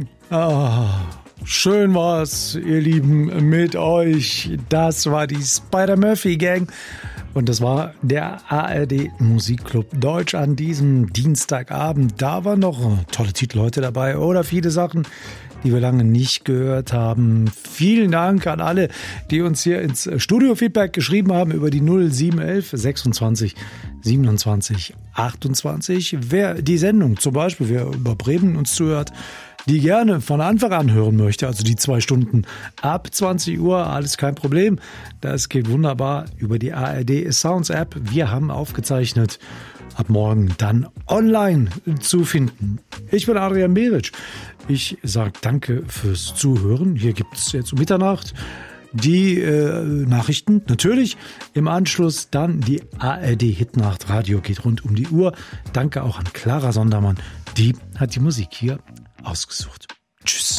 Schön war's, ihr Lieben, mit euch. Das war die Spider-Murphy-Gang. Und das war der ARD Musikclub Deutsch an diesem Dienstagabend. Da waren noch tolle Titel heute dabei oder viele Sachen, die wir lange nicht gehört haben. Vielen Dank an alle, die uns hier ins Studio-Feedback geschrieben haben über die 0711 26 27 28. Wer die Sendung, zum Beispiel wer über Bremen uns zuhört, die gerne von Anfang an hören möchte, also die 2 Stunden ab 20 Uhr, alles kein Problem. Das geht wunderbar über die ARD Sounds App. Wir haben aufgezeichnet, ab morgen dann online zu finden. Ich bin Adrian Beric. Ich sage danke fürs Zuhören. Hier gibt es jetzt um Mitternacht die Nachrichten. Natürlich im Anschluss dann die ARD Hitnacht. Radio geht rund um die Uhr. Danke auch an Clara Sondermann. Die hat die Musik hier ausgesucht. Tschüss.